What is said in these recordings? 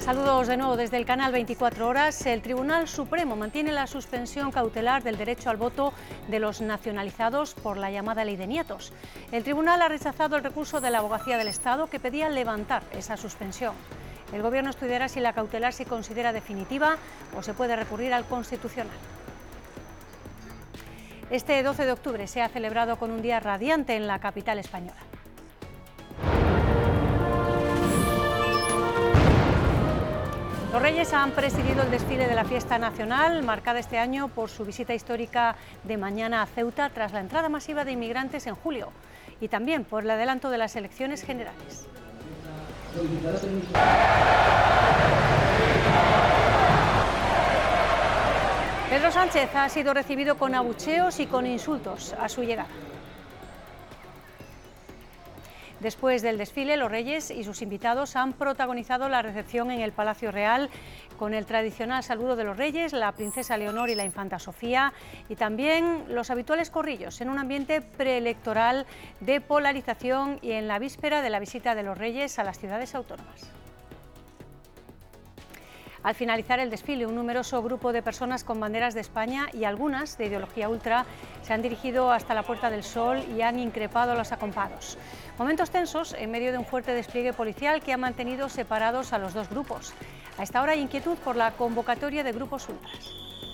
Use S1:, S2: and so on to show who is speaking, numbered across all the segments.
S1: Saludos de nuevo desde el canal 24 Horas. El Tribunal Supremo mantiene la suspensión cautelar del derecho al voto de los nacionalizados por la llamada Ley de Nietos. El tribunal ha rechazado el recurso de la Abogacía del Estado que pedía levantar esa suspensión. El Gobierno estudiará si la cautelar se considera definitiva o se puede recurrir al Constitucional. Este 12 de octubre se ha celebrado con un día radiante en la capital española. Los Reyes han presidido el desfile de la fiesta nacional, marcada este año por su visita histórica de mañana a Ceuta tras la entrada masiva de inmigrantes en julio y también por el adelanto de las elecciones generales. Pedro Sánchez ha sido recibido con abucheos y con insultos a su llegada. Después del desfile, los Reyes y sus invitados han protagonizado la recepción en el Palacio Real con el tradicional saludo de los Reyes, la princesa Leonor y la infanta Sofía, y también los habituales corrillos en un ambiente preelectoral de polarización y en la víspera de la visita de los Reyes a las ciudades autónomas. Al finalizar el desfile, un numeroso grupo de personas con banderas de España y algunas de ideología ultra se han dirigido hasta la Puerta del Sol y han increpado a los acompados. Momentos tensos en medio de un fuerte despliegue policial que ha mantenido separados a los dos grupos. A esta hora hay inquietud por la convocatoria de grupos ultras.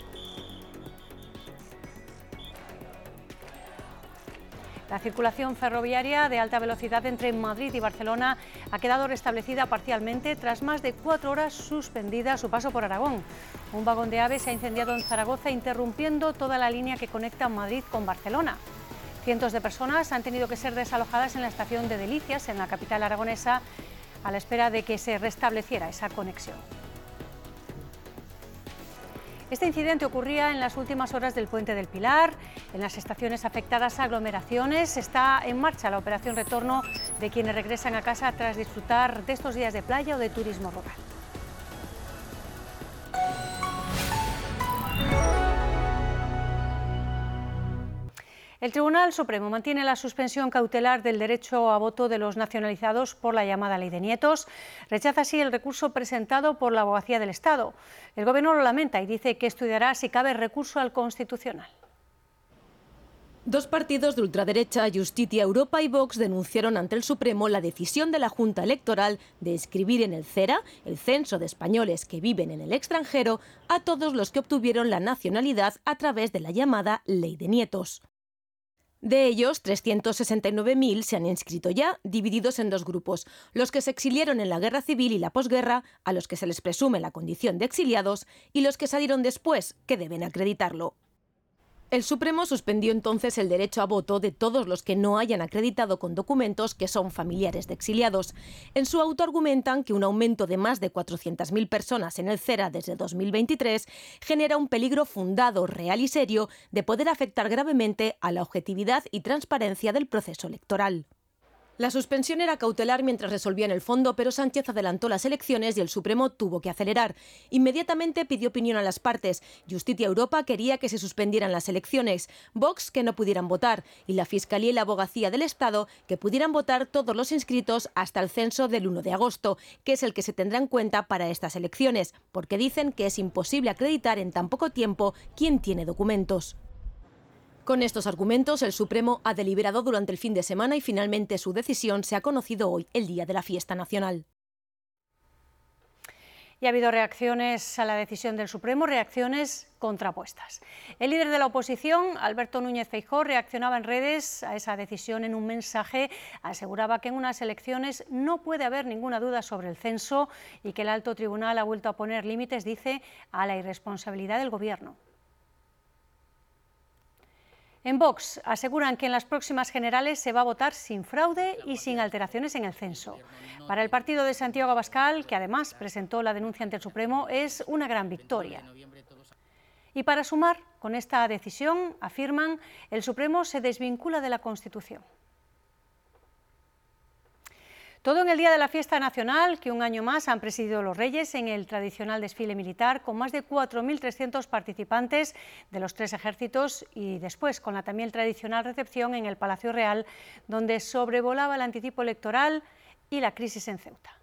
S1: La circulación ferroviaria de alta velocidad entre Madrid y Barcelona ha quedado restablecida parcialmente tras más de 4 horas suspendida su paso por Aragón. Un vagón de AVE se ha incendiado en Zaragoza, interrumpiendo toda la línea que conecta Madrid con Barcelona. Cientos de personas han tenido que ser desalojadas en la estación de Delicias, en la capital aragonesa, a la espera de que se restableciera esa conexión. Este incidente ocurría en las últimas horas del Puente del Pilar. En las estaciones afectadas a aglomeraciones está en marcha la operación retorno de quienes regresan a casa tras disfrutar de estos días de playa o de turismo rural. El Tribunal Supremo mantiene la suspensión cautelar del derecho a voto de los nacionalizados por la llamada Ley de Nietos. Rechaza así el recurso presentado por la Abogacía del Estado. El Gobierno lo lamenta y dice que estudiará si cabe recurso al Constitucional.
S2: Dos partidos de ultraderecha, Justicia Europa y Vox, denunciaron ante el Supremo la decisión de la Junta Electoral de inscribir en el CERA, el Censo de Españoles que viven en el extranjero, a todos los que obtuvieron la nacionalidad a través de la llamada Ley de Nietos. De ellos, 369.000 se han inscrito ya, divididos en dos grupos: los que se exiliaron en la guerra civil y la posguerra, a los que se les presume la condición de exiliados, y los que salieron después, que deben acreditarlo. El Supremo suspendió entonces el derecho a voto de todos los que no hayan acreditado con documentos que son familiares de exiliados. En su auto argumentan que un aumento de más de 400.000 personas en el CERA desde 2023 genera un peligro fundado, real y serio de poder afectar gravemente a la objetividad y transparencia del proceso electoral. La suspensión era cautelar mientras resolvían el fondo, pero Sánchez adelantó las elecciones y el Supremo tuvo que acelerar. Inmediatamente pidió opinión a las partes. Justicia Europa quería que se suspendieran las elecciones, Vox que no pudieran votar y la Fiscalía y la Abogacía del Estado que pudieran votar todos los inscritos hasta el censo del 1 de agosto, que es el que se tendrá en cuenta para estas elecciones, porque dicen que es imposible acreditar en tan poco tiempo quién tiene documentos. Con estos argumentos, el Supremo ha deliberado durante el fin de semana y finalmente su decisión se ha conocido hoy, el día de la fiesta nacional.
S1: Y ha habido reacciones a la decisión del Supremo, reacciones contrapuestas. El líder de la oposición, Alberto Núñez Feijóo, reaccionaba en redes a esa decisión en un mensaje. Aseguraba que en unas elecciones no puede haber ninguna duda sobre el censo y que el alto tribunal ha vuelto a poner límites, dice, a la irresponsabilidad del Gobierno. En Vox aseguran que en las próximas generales se va a votar sin fraude y sin alteraciones en el censo. Para el partido de Santiago Abascal, que además presentó la denuncia ante el Supremo, es una gran victoria. Y para sumar, con esta decisión, afirman, el Supremo se desvincula de la Constitución. Todo en el día de la fiesta nacional, que un año más han presidido los Reyes en el tradicional desfile militar, con más de 4.300 participantes de los tres ejércitos, y después con la también tradicional recepción en el Palacio Real, donde sobrevolaba el anticipo electoral y la crisis en Ceuta.